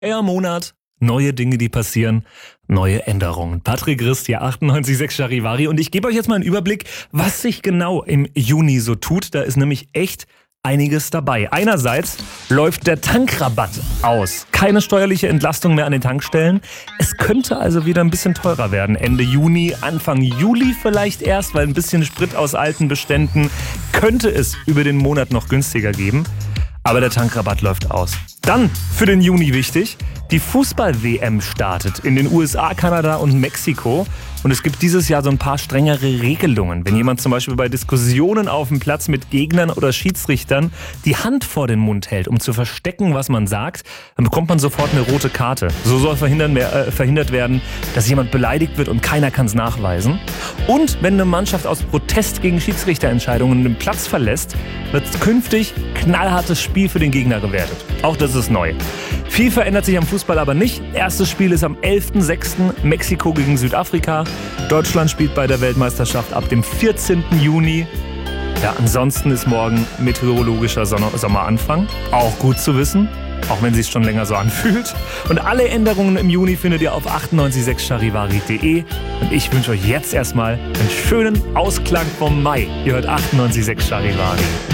Neuer Monat, neue Dinge, die passieren, neue Änderungen. Patrick Rist, ja 98.6 Charivari, und ich gebe euch jetzt mal einen Überblick, was sich genau im Juni so tut. Da ist nämlich echt einiges dabei. Einerseits läuft der Tankrabatt aus. Keine steuerliche Entlastung mehr an den Tankstellen. Es könnte also wieder ein bisschen teurer werden. Ende Juni, Anfang Juli vielleicht erst, weil ein bisschen Sprit aus alten Beständen könnte es über den Monat noch günstiger geben. Aber der Tankrabatt läuft aus. Dann für den Juni wichtig, die Fußball-WM startet in den USA, Kanada und Mexiko. Und es gibt dieses Jahr so ein paar strengere Regelungen. Wenn jemand zum Beispiel bei Diskussionen auf dem Platz mit Gegnern oder Schiedsrichtern die Hand vor den Mund hält, um zu verstecken, was man sagt, dann bekommt man sofort eine rote Karte. So soll verhindert werden, dass jemand beleidigt wird und keiner kann es nachweisen. Und wenn eine Mannschaft aus Protest gegen Schiedsrichterentscheidungen den Platz verlässt, wird künftig knallhartes Spiel für den Gegner gewertet. Auch das ist neu. Viel verändert sich am Fußball aber nicht. Erstes Spiel ist am 11.06. Mexiko gegen Südafrika. Deutschland spielt bei der Weltmeisterschaft ab dem 14. Juni. Ja, ansonsten ist morgen meteorologischer Sommeranfang. Auch gut zu wissen, auch wenn es sich schon länger so anfühlt. Und alle Änderungen im Juni findet ihr auf 986charivari.de. Und ich wünsche euch jetzt erstmal einen schönen Ausklang vom Mai. Ihr hört 98.6 Charivari.